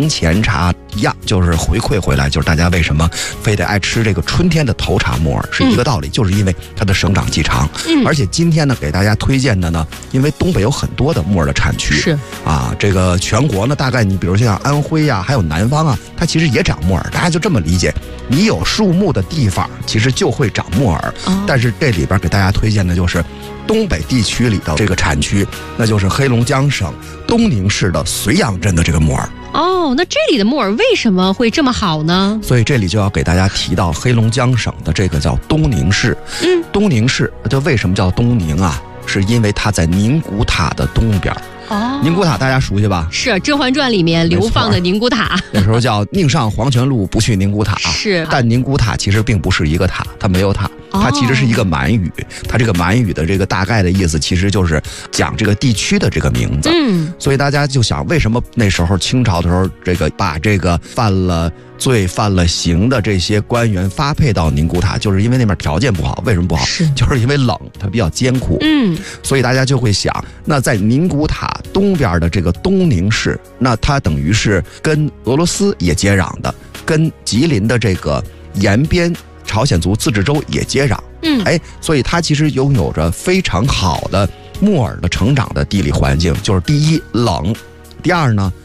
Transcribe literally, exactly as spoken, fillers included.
前茶一样，就是回馈回来，就是大家为什么非得爱吃这个春天的头茶木耳是一个道理，嗯、就是因为它的生长期长。嗯，而且今天呢，给大家推荐的呢，因为东北有很多的木耳的产区， 是啊，这个全国呢，大概你比如像安徽呀、啊，还有南方啊，它其实也长木耳，大家就这么理解，你有树木的地方，其实就会长木耳。哦、但是这里边给大家推荐的就是东北地区里的这个产区，那就是黑龙江省东宁市的绥阳镇的这个木耳。 哦，那这里的木耳为什么会这么好呢？ 所以这里就要给大家提到黑龙江省的这个叫东宁市。嗯，东宁市这为什么叫东宁啊？是因为它在宁古塔的东边。哦，宁古塔大家熟悉吧？ 是《甄嬛传》里面流放的宁古塔。 那时候叫宁上黄泉路，不去宁古塔。 是， 但宁古塔其实并不是一个塔，它没有塔。它其实是一个满语，它这个满语的这个大概的意思，其实就是讲这个地区的这个名字。嗯，所以大家就想，为什么那时候清朝的时候，这个把这个犯了罪、犯了刑的这些官员发配到宁古塔，就是因为那边条件不好。为什么不好？ 是， 就是因为冷，它比较艰苦。嗯，所以大家就会想，那在宁古塔东边的这个东宁市，那它等于是跟俄罗斯也接壤的，跟吉林的这个延边朝鲜族自治州也接壤，嗯，哎，所以它其实拥有着非常好的木耳的成长的地理环境，就是第一冷，第二呢